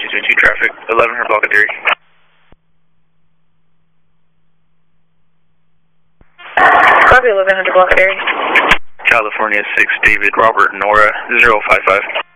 622 traffic, 1100 block of Derry. Copy, 1100 block of Derry. California 6, David, Robert, Nora, 055.